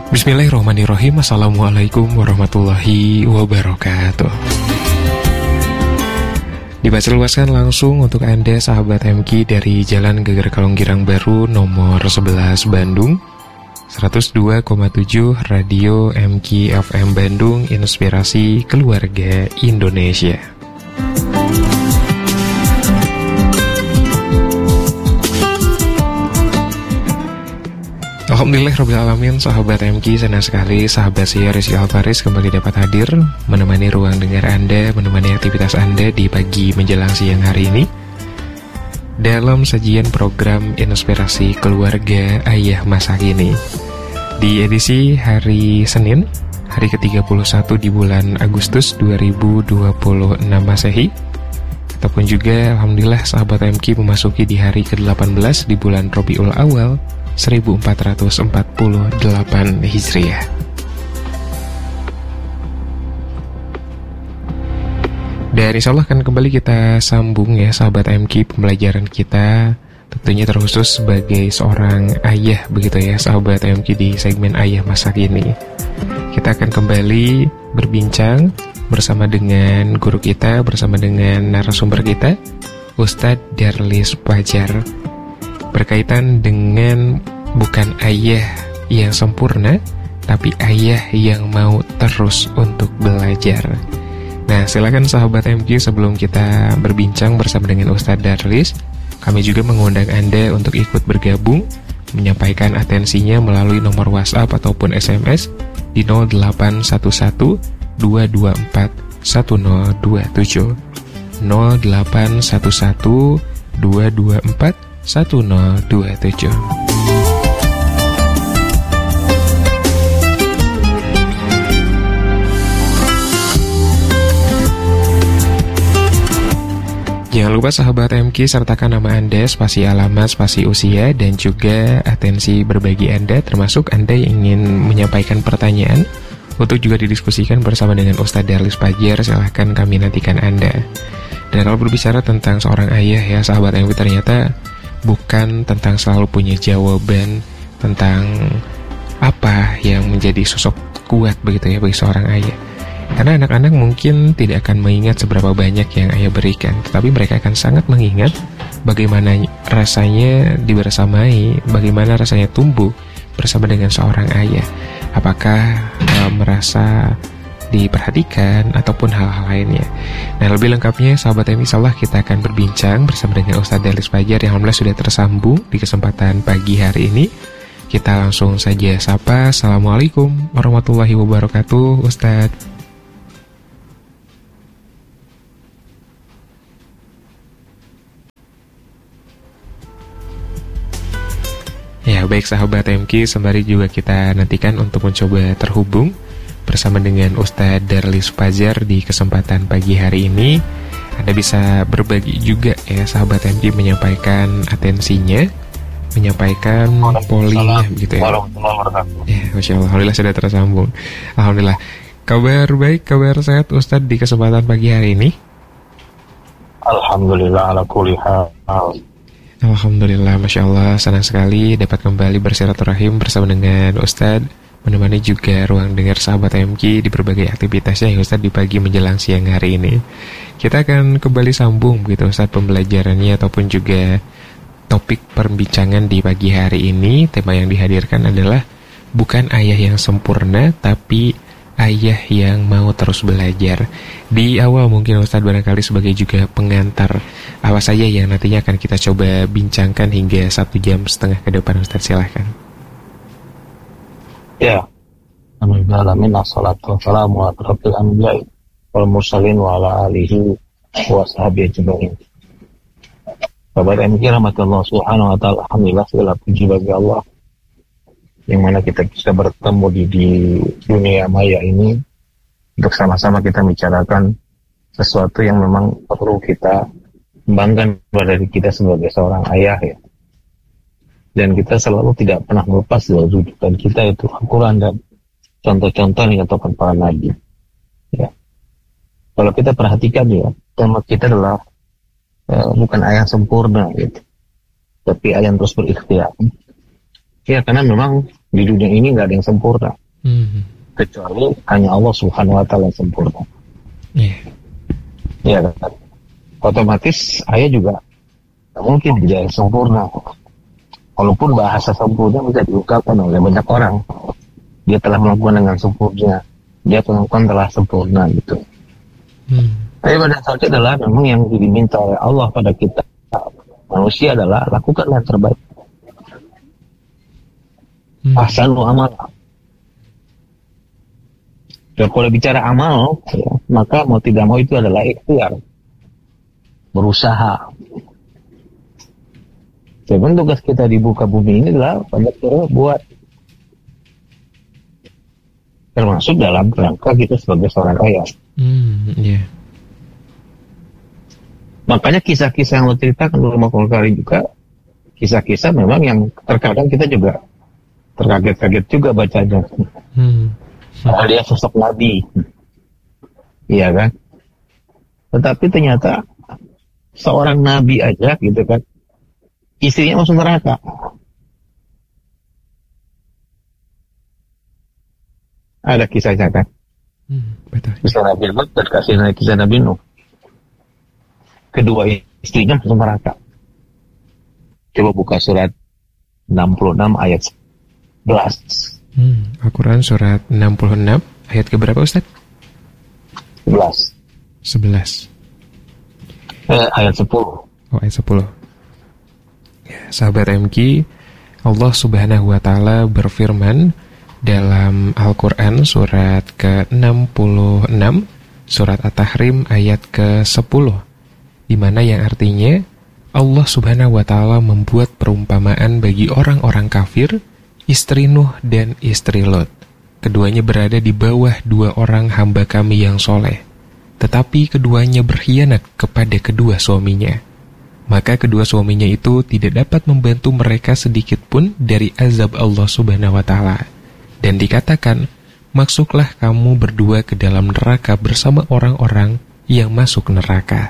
Bismillahirrahmanirrahim. Assalamualaikum warahmatullahi wabarakatuh. Dibaca luaskan langsung untuk Anda sahabat MQ dari Jalan Geger Kalonggirang Baru nomor 11 Bandung, 102,7 Radio MQ FM Bandung, Inspirasi Keluarga Indonesia. Alhamdulillahirrahmanirrahim, sahabat MQ, senang sekali sahabat saya Rizky Alvaris kembali dapat hadir menemani ruang dengar Anda, menemani aktivitas Anda di pagi menjelang siang hari ini dalam sajian program Inspirasi Keluarga Ayah Masa Kini di edisi hari Senin, hari ke-31 di bulan Agustus 2026 Masehi, ataupun juga Alhamdulillah sahabat MQ memasuki di hari ke-18 di bulan Rabiul Awal 1448 Hijriah. Dan insya Allah akan kembali kita sambung ya sahabat MQ pembelajaran kita, tentunya terkhusus sebagai seorang ayah begitu ya sahabat MQ di segmen Ayah Masa Kini. Kita akan kembali berbincang bersama dengan guru kita, bersama dengan narasumber kita, Ustadz Darlis Fajar, berkaitan dengan bukan ayah yang sempurna, tapi ayah yang mau terus untuk belajar. Nah, silakan sahabat MQ, sebelum kita berbincang bersama dengan Ustadz Darlis, kami juga mengundang Anda untuk ikut bergabung, menyampaikan atensinya melalui nomor WhatsApp ataupun SMS di 0811 224 1027 0811 224 1027. Jangan lupa sahabat MQ sertakan nama Anda, spasi alamat, spasi usia, dan juga atensi berbagi Anda, termasuk Anda yang ingin menyampaikan pertanyaan untuk juga didiskusikan bersama dengan Ustadz Darlis Fajar. Silahkan kami nantikan Anda. Dan kalau berbicara tentang seorang ayah ya sahabat MQ, ternyata bukan tentang selalu punya jawaban tentang apa yang menjadi sosok kuat begitu ya bagi seorang ayah. Karena anak-anak mungkin tidak akan mengingat seberapa banyak yang ayah berikan, tetapi mereka akan sangat mengingat bagaimana rasanya dibersamai, bagaimana rasanya tumbuh bersama dengan seorang ayah. Apakah merasa diperhatikan ataupun hal-hal lainnya. Nah, lebih lengkapnya sahabat MQ, insyaallah kita akan berbincang bersama dengan Ustadz Darlis Fajar yang alhamdulillah sudah tersambung di kesempatan pagi hari ini. Kita langsung saja sapa. Assalamualaikum warahmatullahi wabarakatuh, Ustadz. Ya, baik sahabat MQ, sembari juga kita nantikan untuk mencoba terhubung bersama dengan Ustadz Darlis Fajar di kesempatan pagi hari ini. Anda bisa berbagi juga ya sahabat MQ, menyampaikan atensinya, menyampaikan polling gitu ya. Ya, Masya Allah, alhamdulillah sudah tersambung. Alhamdulillah. Kabar baik, kabar sehat Ustadz di kesempatan pagi hari ini? Alhamdulillah ala kulli hal. Alhamdulillah, Masya Allah, senang sekali dapat kembali bersilaturahim bersama dengan Ustadz, menemani juga ruang dengar sahabat MQ di berbagai aktivitasnya ya Ustadz di pagi menjelang siang hari ini. Kita akan kembali sambung begitu Ustadz pembelajarannya ataupun juga topik perbincangan di pagi hari ini. Tema yang dihadirkan adalah bukan ayah yang sempurna, tapi ayah yang mau terus belajar. Di awal mungkin Ustadz barangkali sebagai juga pengantar apa saja yang nantinya akan kita coba bincangkan hingga 1,5 jam ke depan, Ustadz, silahkan. Ya, alhamdulillah, assalatu wassalamu ala rabbil anbiya'i wal mursalin wa ala alihi wa sahbihi ajma'in. Sahabat MQ rahmatullah subhanahu wa ta'ala, alhamdulillah segala puji bagi Allah yang mana kita bisa bertemu di dunia maya ini untuk sama-sama kita bicarakan sesuatu yang memang perlu kita kembangkan pada diri kita sebagai seorang ayah ya. Dan kita selalu tidak pernah melepas dari rujukan kita itu Al-Quran dan contoh-contoh yang dikatakan para nabi. Ya. Kalau kita perhatikan ya, tema kita adalah bukan ayah sempurna gitu, tapi ayah yang terus berikhtiar. Ya, karena memang Di dunia ini nggak ada yang sempurna. Kecuali hanya Allah Subhanahu wa Ta'ala yang sempurna. Ya kan? Otomatis saya juga mungkin tidak yang sempurna. Walaupun bahasa sempurna bisa diungkapkan oleh banyak orang. Dia telah melakukan dengan sempurna. Dia melakukan telah sempurna gitu. Tapi pada saat itu adalah memang yang diminta oleh Allah pada kita manusia adalah lakukanlah yang terbaik. Ahsanu amal. Dan kalau bicara amal, ya, maka mau tidak mau itu adalah ikhtiar, berusaha. Jadi tugas kita di muka bumi ini adalah banyak cara buat, termasuk dalam rangka kita sebagai seorang ayah. Makanya kisah-kisah yang lo ceritakan beberapa kali juga, kisah-kisah memang yang terkadang kita juga terkaget-kaget juga bacanya. Dia sosok nabi, iya kan? Tetapi ternyata seorang nabi aja gitu kan, istrinya masuk neraka. Ada kisahnya kan? Betul. Kisah Nabi Lut dan kisah Nabi Nuh. Kedua istrinya masuk neraka. Coba buka surat 66 ayat 11. Al-Quran surat 66 ayat keberapa Ustaz? 11. Ayat 10. Oh, ayat 10. Ya, sahabat MQ, Allah Subhanahu wa Ta'ala berfirman dalam Al-Quran surat ke-66, surat At-Tahrim ayat ke-10, di mana yang artinya Allah Subhanahu wa Ta'ala membuat perumpamaan bagi orang-orang kafir, istri Nuh dan istri Lot. Keduanya berada di bawah dua orang hamba kami yang soleh, tetapi keduanya berkhianat kepada kedua suaminya. Maka kedua suaminya itu tidak dapat membantu mereka sedikit pun dari azab Allah Subhanahu wa Ta'ala. Dan dikatakan, masuklah kamu berdua ke dalam neraka bersama orang-orang yang masuk neraka.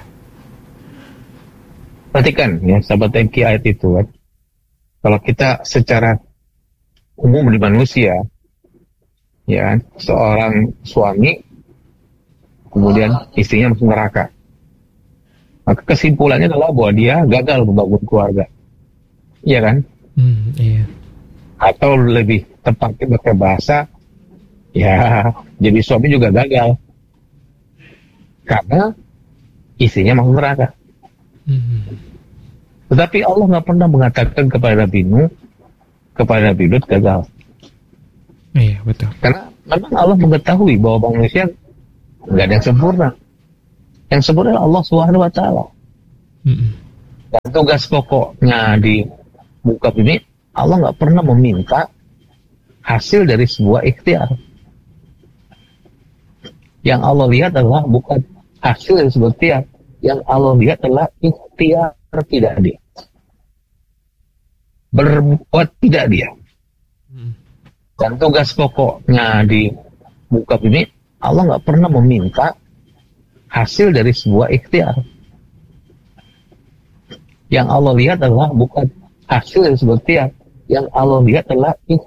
Perhatikan ya sahabat MQ ayat itu kan. Kalau kita secara umum di manusia, ya, seorang suami kemudian istrinya masuk neraka, maka kesimpulannya adalah bahwa dia gagal membangun keluarga, iya kan? Iya. Atau lebih tepatnya pakai bahasa, ya, jadi suami juga gagal karena istrinya masuk neraka. Tetapi Allah nggak pernah mengatakan kepada Nabi Nuh, kepada Nabi Lut gagal. Iya, betul. Karena memang Allah mengetahui bahwa manusia nggak ada yang sempurna. Yang sempurna adalah Allah Subhanahu wa Ta'ala. Dan tugas pokoknya di muka bumi, Allah nggak pernah meminta hasil dari sebuah ikhtiar. Yang Allah lihat adalah bukan hasil dari sebuah ikhtiar. Yang Allah lihat adalah ikhtiar tidak dia. Berbuat tidak dia. Dan tugas pokoknya di muka bumi, Allah nggak pernah meminta hasil dari sebuah ikhtiar. Yang Allah lihat adalah bukan hasil dari sebuah ikhtiar. Yang Allah lihat adalah